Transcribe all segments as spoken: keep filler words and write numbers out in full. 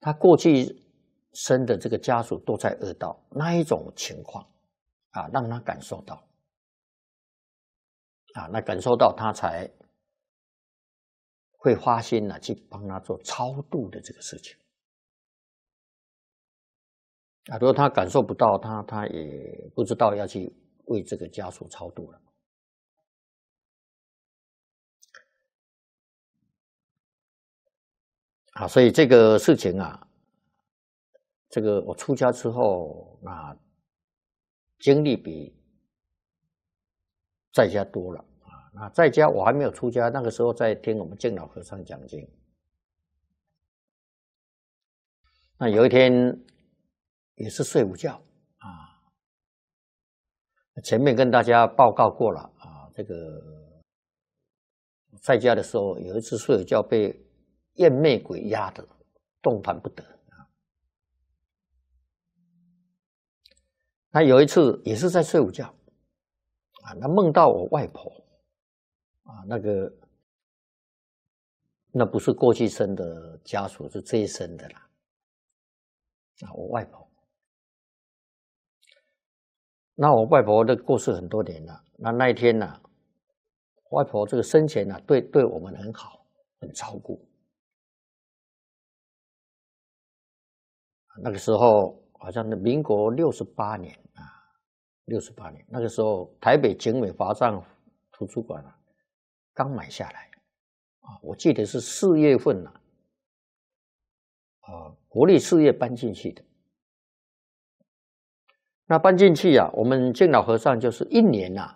他过去生的这个家属都在恶道，那一种情况啊，让他感受到啊，那感受到他才会花心呢、啊，去帮他做超度的这个事情啊。如果他感受不到，他他也不知道要去为这个家属超度了。啊，所以这个事情啊，这个我出家之后，那经历比在家多了啊。那在家我还没有出家，那个时候在听我们净老和尚讲经。那有一天也是睡午觉啊，前面跟大家报告过了啊，这个在家的时候有一次睡午觉被厌魅鬼压的动弹不得啊。那有一次也是在睡午觉啊，那梦到我外婆啊，那个那不是过去生的家属，是这一生的啦啊，我外婆。那我外婆的过世很多年了，那那一天呢、啊，外婆这个生前呢、啊，对对我们很好，很照顾。那个时候好像是民国六十八年啊，六十八年那个时候，台北景美华藏图书馆啊刚买下来啊，我记得是四月份呐、啊，啊，国立事业搬进去的。那搬进去啊，我们净老和尚就是一年呐、啊，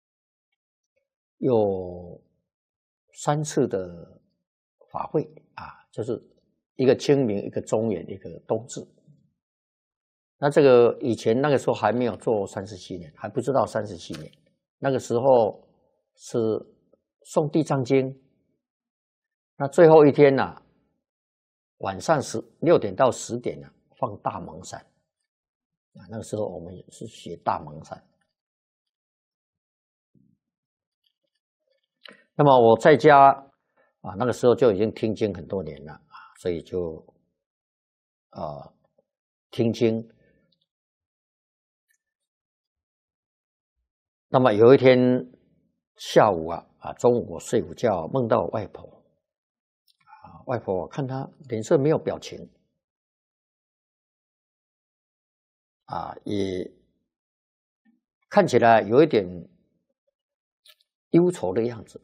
有三次的法会啊，就是一个清明，一个中元，一个冬至。那这个以前那个时候还没有做三十七年，还不知道三十七年。那个时候是诵地藏经，那最后一天呐、啊，晚上十六点到十点呢、啊，放大蒙山。啊，那个时候我们也是学大蒙山。那么我在家啊，那个时候就已经听经很多年了啊，所以就啊、呃、听经。那么有一天下午啊啊中午我睡午觉，梦到我外婆啊，外婆我看她脸色没有表情啊，也看起来有一点忧愁的样子。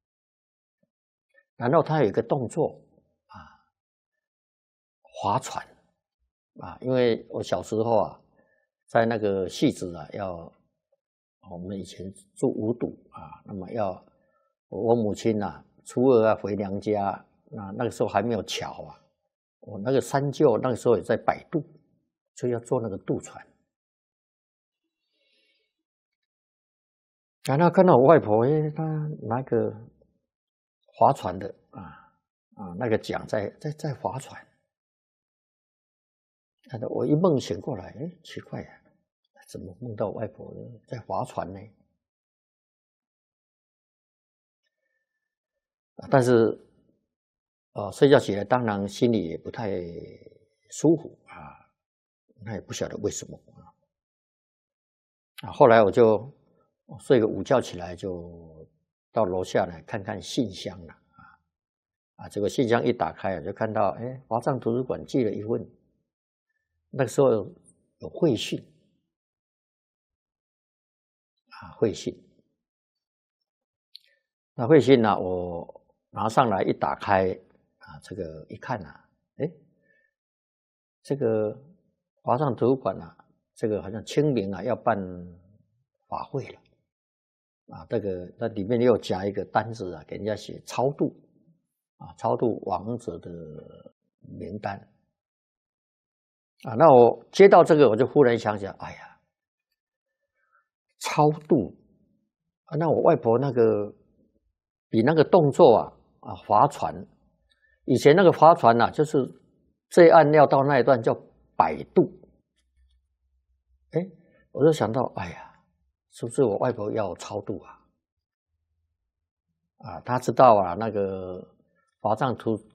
然后她有一个动作啊，划船啊，因为我小时候啊，在那个戏子啊要。我们以前住五堵啊，那么要我母亲呐、啊，初二要回娘家，那那个时候还没有桥啊，我那个三舅那个时候也在摆渡，所以要坐那个渡船。然后看到我外婆，哎，她拿个划船的啊啊那个桨在在在划船，看到我一梦醒过来，哎，奇怪呀、啊。怎么梦到外婆在划船呢？但是，呃，睡觉起来当然心里也不太舒服啊，那也不晓得为什么啊。后来我就睡个午觉起来，就到楼下来看看信箱了啊啊！结果信箱一打开，就看到哎，华藏图书馆寄了一份，那个时候有有会讯。啊，会信，那会信呢、啊？我拿上来一打开啊，这个一看啊，哎，这个华藏图书馆啊，这个好像清明啊要办法会了啊，这个那里面又夹一个单子啊，给人家写超度啊，超度亡者的名单啊。那我接到这个，我就忽然想起来，哎呀。超度啊，那我外婆那个比那个动作啊啊划船，以前那个划船呐、啊，就是这一岸要到那一段叫摆渡。哎，我就想到，哎呀，是不是我外婆要超度啊？啊，她知道啊，那个华藏图